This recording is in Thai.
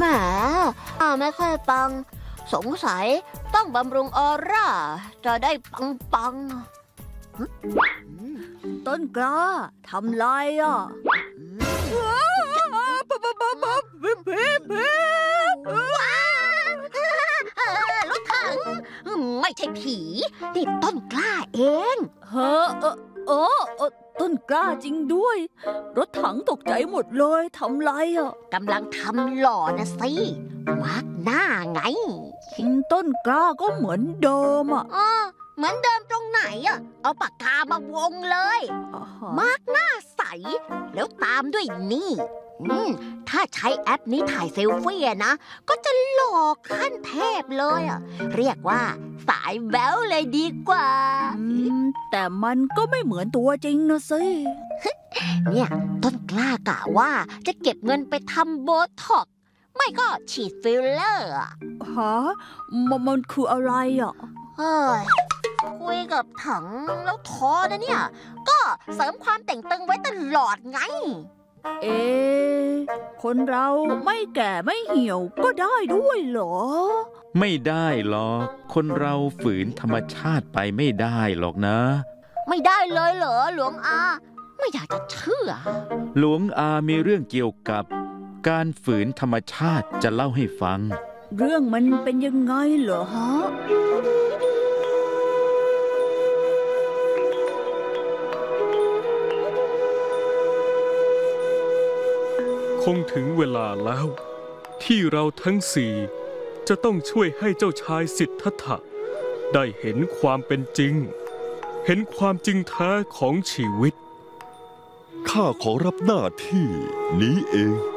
แหมไม่ค่อยปังสงสัยต้องบำรุงออร่าจะได้ปังต้นกล้าทำไรอ่ะรถถังไม่ใช่ผีนี่ต้นกล้าเองต้นกล้าจริงด้วยรถถังตกใจหมดเลยทำไรอ่ะกำลังทำหล่อนะสิมาร์กหน้าไงต้นกล้าก็เหมือนเดิมอ่ะเหมือนเดิมตรงไหนอ่ะเอาปากกามาวงเลยมาร์กหน้าใสแล้วตามด้วยนี่ถ้าใช้แอปนี้ถ่ายเซลฟี่นะก็จะหล่อขั้นเทพเลยอ่ะเรียกว่าสายแบ๊วเลยดีกว่าแต่มันก็ไม่เหมือนตัวจริงนะสิเนี่ยต้นกล้ากะว่าจะเก็บเงินไปทำโบท็อกซ์ไม่ก็ฉีดฟิลเลอร์ฮะมันคืออะไรอ่ะคุยกับถังแล้วท้อนะเนี่ยก็เสริมความแต่งตึงไว้ตลอดไงคนเราไม่แก่ไม่เหี่ยวก็ได้ด้วยเหรอไม่ได้หรอกคนเราฝืนธรรมชาติไปไม่ได้หรอกนะไม่ได้เลยเหรอหลวงอาไม่อยากจะเชื่อหลวงอามีเรื่องเกี่ยวกับการฝืนธรรมชาติจะเล่าให้ฟังเรื่องมันเป็นยังไงเหรอฮะคงถึงเวลาแล้วที่เราทั้งสี่จะต้องช่วยให้เจ้าชายสิทธัตถะได้เห็นความเป็นจริงเห็นความจริงแท้ของชีวิตข้าขอรับหน้าที่นี้เอง